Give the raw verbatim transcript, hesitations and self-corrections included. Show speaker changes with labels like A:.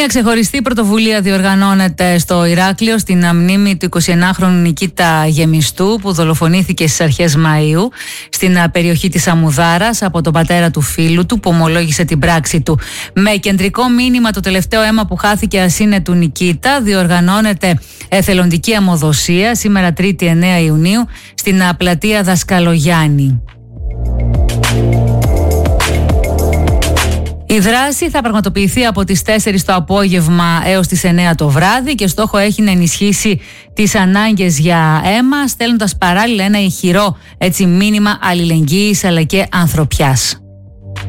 A: Μία ξεχωριστή πρωτοβουλία διοργανώνεται στο Ηράκλειο στην μνήμη του εικοσιενάχρονου Νικήτα Γεμιστού, που δολοφονήθηκε στις αρχές Μαΐου στην περιοχή της Αμμουδάρας από τον πατέρα του φίλου του, που ομολόγησε την πράξη του. Με κεντρικό μήνυμα το τελευταίο αίμα που χάθηκε ας είναι του Νικήτα, διοργανώνεται εθελοντική αιμοδοσία σήμερα Τρίτη εννέα Ιουνίου στην πλατεία Δασκαλογιάννη. Η δράση θα πραγματοποιηθεί από τις τέσσερις το απόγευμα έως τις εννέα το βράδυ και στόχο έχει να ενισχύσει τις ανάγκες για αίμα, στέλνοντας παράλληλα ένα ηχηρό έτσι, μήνυμα αλληλεγγύης αλλά και ανθρωπιάς.